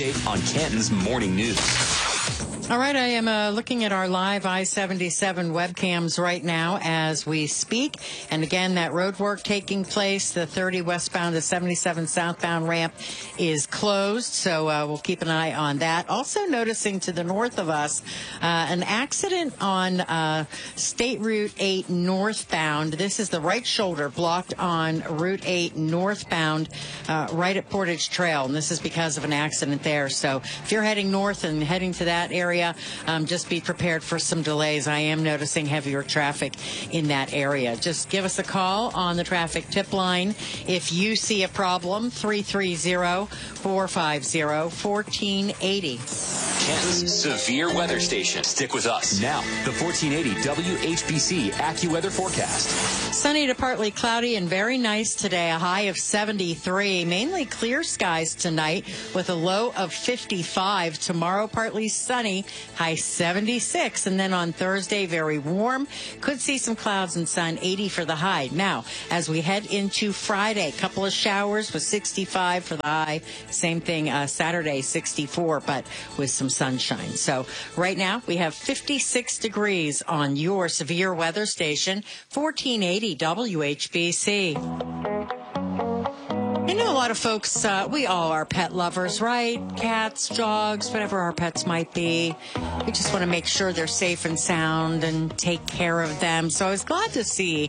update on Canton's Morning News. All right, I am looking at our live I-77 webcams right now as we speak. And again, that road work taking place, the 30 westbound to 77 southbound ramp is closed. So we'll keep an eye on that. Also noticing to the north of us, an accident on State Route 8 northbound. This is the right shoulder blocked on Route 8 northbound, right at Portage Trail. And this is because of an accident there. So if you're heading north and heading to that area, just be prepared for some delays. I am noticing heavier traffic in that area. Just give us a call on the traffic tip line if you see a problem, 330-450-1480. Canton's severe weather station. Stick with us. Now, the 1480 WHBC AccuWeather forecast. Sunny to partly cloudy and very nice today. A high of 73. Mainly clear skies tonight with a low of 55. Tomorrow, partly sunny, high 76. And then on Thursday, very warm. Could see some clouds and sun, 80 for the high. Now, as we head into Friday, a couple of showers with 65 for the high. Same thing Saturday, 64, but with some sunshine. So right now, we have 56 degrees on your severe weather station, 1480 WHBC. I know a lot of folks, we all are pet lovers, right? Cats, dogs, whatever our pets might be. We just want to make sure they're safe and sound and take care of them. So I was glad to see,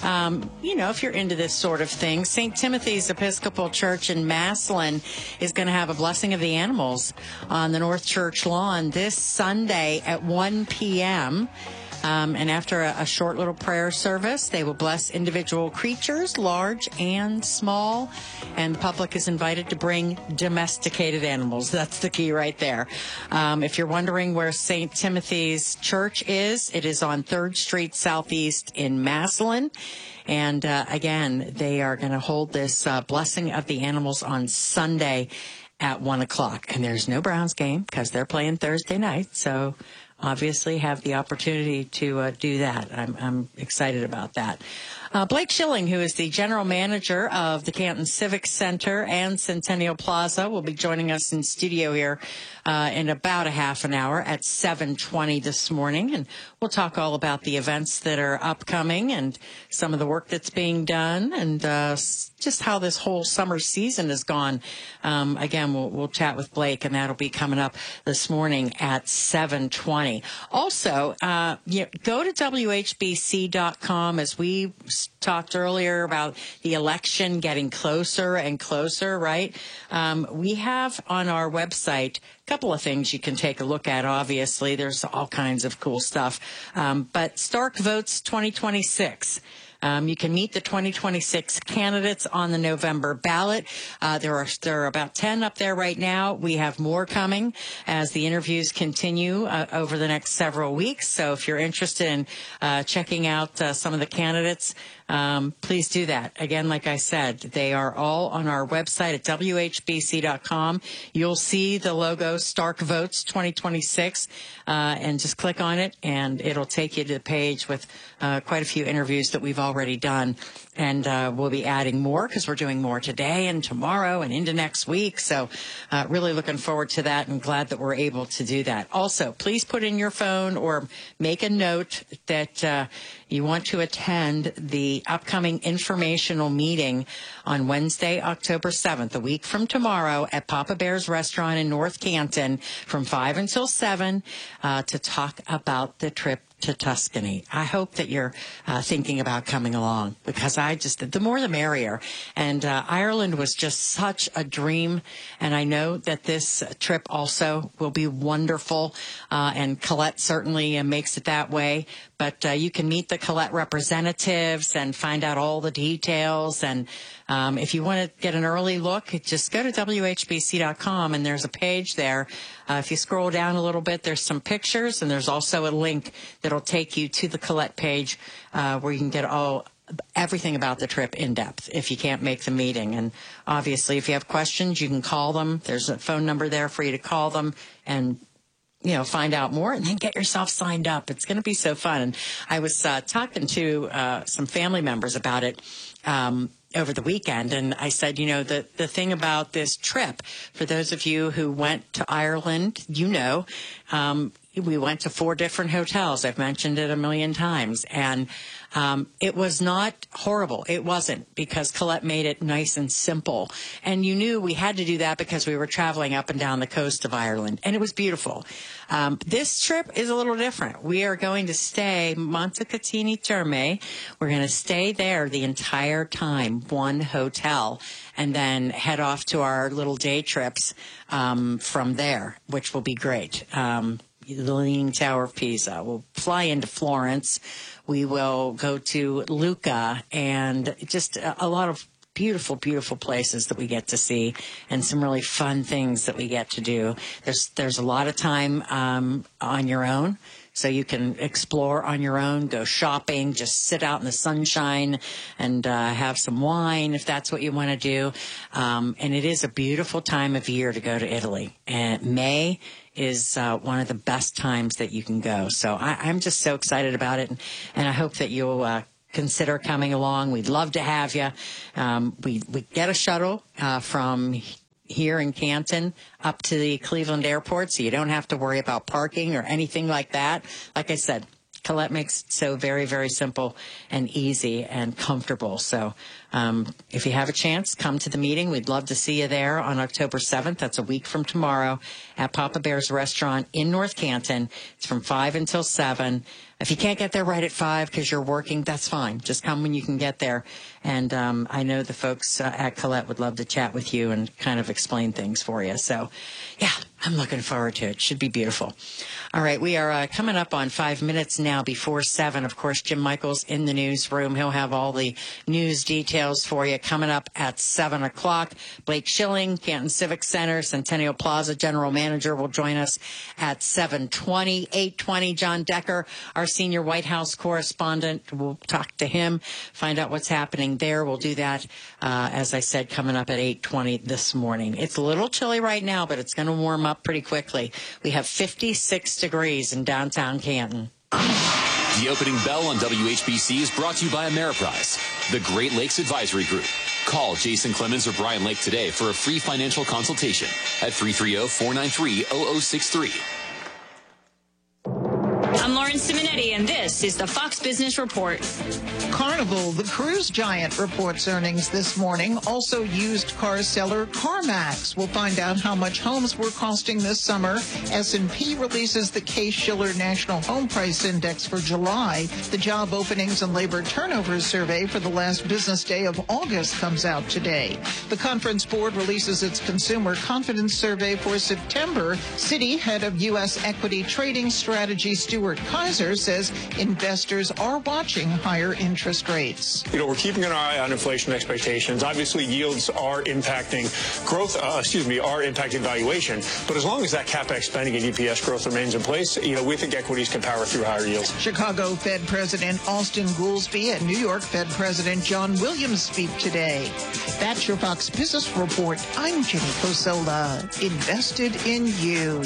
if you're into this sort of thing, St. Timothy's Episcopal Church in Massillon is going to have a blessing of the animals on the North Church lawn this Sunday at 1 p.m., and after a short little prayer service, they will bless individual creatures, large and small. And the public is invited to bring domesticated animals. That's the key right there. If you're wondering where St. Timothy's Church is, it is on 3rd Street Southeast in Massillon. And again, they are going to hold this blessing of the animals on Sunday at 1 o'clock. And there's no Browns game because they're playing Thursday night. So obviously have the opportunity to do that. I'm excited about that. Blake Schilling, who is the general manager of the Canton Civic Center and Centennial Plaza, will be joining us in studio here in about a half an hour at 7:20 this morning. And we'll talk all about the events that are upcoming and some of the work that's being done and just how this whole summer season has gone. Again, we'll chat with Blake, and that'll be coming up this morning at 7:20. Also, go to WHBC.com as we talked earlier about the election getting closer and closer, right? We have on our website a couple of things you can take a look at, obviously. There's all kinds of cool stuff. But Stark Votes 2026. You can meet the 2026 candidates on the November ballot. There are about 10 up there right now. We have more coming as the interviews continue over the next several weeks. So if you're interested in checking out some of the candidates, please do that. Again, like I said, they are all on our website at WHBC.com. You'll see the logo Stark Votes 2026, and just click on it, and it'll take you to the page with quite a few interviews that we've already done. And we'll be adding more because we're doing more today and tomorrow and into next week. So really looking forward to that and glad that we're able to do that. Also, please put in your phone or make a note that you want to attend the upcoming informational meeting on Wednesday, October 7th, a week from tomorrow at Papa Bear's Restaurant in North Canton from 5 until 7 to talk about the trip to Tuscany. I hope that you're thinking about coming along because the more the merrier. And Ireland was just such a dream. And I know that this trip also will be wonderful. And Colette certainly makes it that way. But you can meet the Colette representatives and find out all the details. And if you want to get an early look, just go to WHBC.com and there's a page there. If you scroll down a little bit, there's some pictures and there's also a link that'll take you to the Colette page where you can get everything about the trip in depth if you can't make the meeting. And obviously, if you have questions, you can call them. There's a phone number there for you to call them and find out more and then get yourself signed up. It's going to be so fun. And I was talking to some family members about it. over the weekend, and I said, the thing about this trip, for those of you who went to Ireland, we went to 4 different hotels. I've mentioned it a million times. And it was not horrible. It wasn't, because Colette made it nice and simple. And you knew we had to do that because we were traveling up and down the coast of Ireland. And it was beautiful. This trip is a little different. We are going to stay Montecatini Terme. We're going to stay there the entire time, one hotel, and then head off to our little day trips from there, which will be great. The Leaning Tower of Pisa. We'll fly into Florence. We will go to Lucca, and just a lot of beautiful, beautiful places that we get to see, and some really fun things that we get to do. There's a lot of time on your own, so you can explore on your own, go shopping, just sit out in the sunshine and have some wine if that's what you want to do. And it is a beautiful time of year to go to Italy. And May is one of the best times that you can go. So I'm just so excited about it, and I hope that you'll consider coming along. We'd love to have you. We get a shuttle from here in Canton up to the Cleveland airport, so you don't have to worry about parking or anything like that. Like I said, Colette makes it so very, very simple and easy and comfortable. So if you have a chance, come to the meeting. We'd love to see you there on October 7th. That's a week from tomorrow at Papa Bear's Restaurant in North Canton. It's from 5 until 7. If you can't get there right at 5 because you're working, that's fine. Just come when you can get there. And I know the folks at Colette would love to chat with you and kind of explain things for you. So, yeah, I'm looking forward to it. Should be beautiful. All right, we are coming up on 5 minutes now before 7. Of course, Jim Michaels in the newsroom. He'll have all the news details for you coming up at 7 o'clock. Blake Schilling, Canton Civic Center, Centennial Plaza General Manager, will join us at 7:20. 8:20, John Decker, our senior White House correspondent. We'll talk to him, find out what's happening there. We'll do that, as I said, coming up at 8:20 this morning. It's a little chilly right now, but it's going to warm up pretty quickly. We have 56 degrees in downtown Canton. The opening bell on WHBC is brought to you by Ameriprise, the Great Lakes Advisory Group. Call Jason Clemens or Brian Lake today for a free financial consultation at 330-493-0063. I'm Lauren Simonetti, and this is the Fox Business Report. Carnival, the cruise giant, reports earnings this morning. Also, used car seller CarMax will find out how much homes were costing this summer. S&P releases the Case-Shiller National Home Price Index for July. The Job Openings and Labor Turnover Survey for the last business day of August comes out today. The Conference Board releases its Consumer Confidence Survey for September. Citi head of U.S. equity trading strategy Stuart Kaiser says investors are watching higher interest rates. We're keeping an eye on inflation expectations. Obviously, yields are impacting growth, are impacting valuation. But as long as that CapEx spending and EPS growth remains in place, we think equities can power through higher yields. Chicago Fed President Austin Goolsbee and New York Fed President John Williams speak today. That's your Fox Business Report. I'm Jenny Cosola. Invested in you.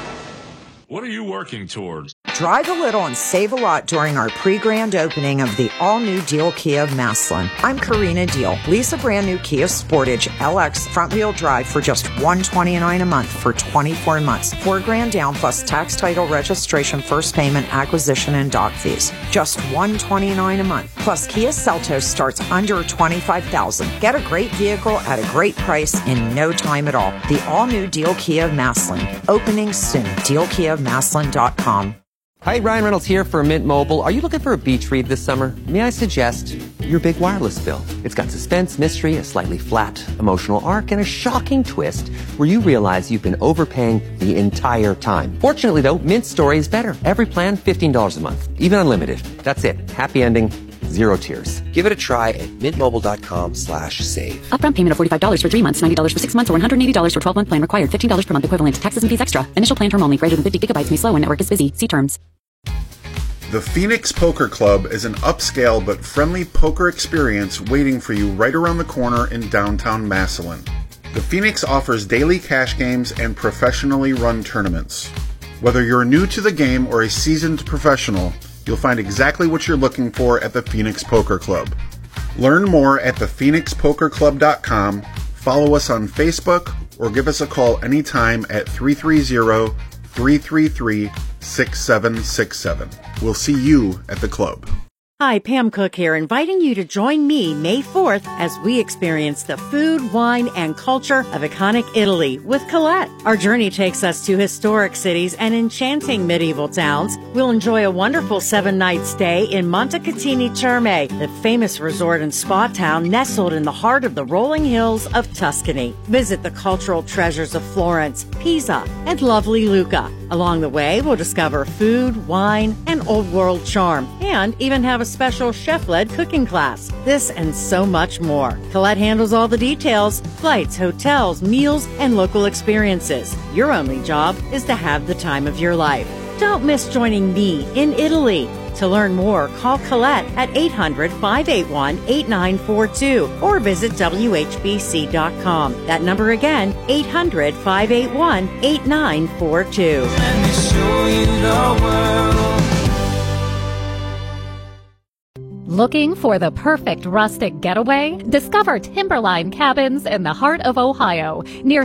What are you working towards? Drive a little and save a lot during our pre-grand opening of the all-new Deal Kia of Massillon. I'm Karina Deal. Lease a brand new Kia Sportage LX front-wheel drive for just $129 a month for 24 months. $4,000 down plus tax, title, registration, first payment, acquisition, and dock fees. Just $129 a month. Plus Kia Seltos starts under $25,000. Get a great vehicle at a great price in no time at all. The all-new Deal Kia of Massillon. Opening soon. DealKiaofMassillon.com. Hi, Ryan Reynolds here for Mint Mobile. Are you looking for a beach read this summer? May I suggest your big wireless bill? It's got suspense, mystery, a slightly flat emotional arc, and a shocking twist where you realize you've been overpaying the entire time. Fortunately, though, Mint's story is better. Every plan, $15 a month, even unlimited. That's it. Happy ending. Zero tears. Give it a try at mintmobile.com/save. Upfront payment of $45 for 3 months, $90 for 6 months, or $180 for 12-month plan required. $15 per month equivalent. Taxes and fees extra. Initial plan term only. Greater than 50 gigabytes may slow when network is busy. See terms. The Phoenix Poker Club is an upscale but friendly poker experience waiting for you right around the corner in downtown Massillon. The Phoenix offers daily cash games and professionally run tournaments. Whether you're new to the game or a seasoned professional, you'll find exactly what you're looking for at the Phoenix Poker Club. Learn more at thephoenixpokerclub.com, follow us on Facebook, or give us a call anytime at 330-333-6767. We'll see you at the club. Hi, Pam Cook here, inviting you to join me May 4th as we experience the food, wine, and culture of iconic Italy with Colette. Our journey takes us to historic cities and enchanting medieval towns. We'll enjoy a wonderful 7-night stay in Montecatini Terme, the famous resort and spa town nestled in the heart of the rolling hills of Tuscany. Visit the cultural treasures of Florence, Pisa, and lovely Lucca. Along the way, we'll discover food, wine, and old world charm, and even have a special chef-led cooking class. This and so much more. Colette handles all the details: flights, hotels, meals, and local experiences. Your only job is to have the time of your life. Don't miss joining me in Italy. To learn more, call Colette at 800-581-8942 or visit WHBC.com. That number again, 800-581-8942. Let me show you the world. Looking for the perfect rustic getaway? Discover Timberline Cabins in the heart of Ohio, near